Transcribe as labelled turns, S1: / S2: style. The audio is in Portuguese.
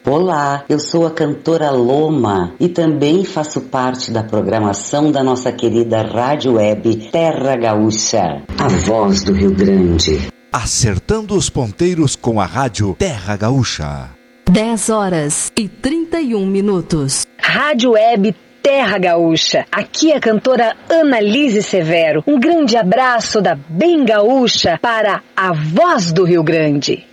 S1: Olá, eu sou a cantora Loma e também faço parte da programação da nossa querida rádio web Terra Gaúcha, a voz do Rio Grande.
S2: Acertando os ponteiros com a rádio Terra Gaúcha.
S3: 10h31.
S4: Rádio web Terra Gaúcha. Aqui é a cantora Annalise Severo. Um grande abraço da Bem Gaúcha para a voz do Rio Grande.